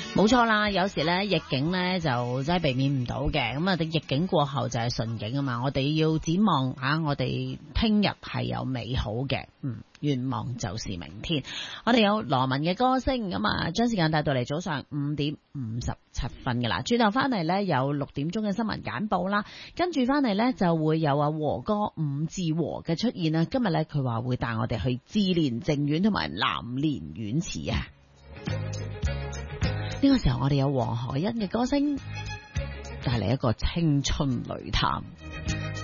冇錯啦，有時咧逆境咧就真係避免唔到嘅，咁啊逆境過後就係順境啊嘛，我哋要展望下，我哋聽日係有美好嘅，願望就是明天。我哋有羅文嘅歌聲，咁啊將時間帶到嚟早上5:57嘅啦，轉頭翻嚟咧有6點鐘嘅新聞簡報啦，跟住翻嚟咧就會有阿和哥伍志和嘅出現啦，今日咧佢話會帶我哋去志蓮淨苑同埋南蓮苑池啊。呢個時候我哋有黃海欣嘅歌聲帶嚟一個青春旅探。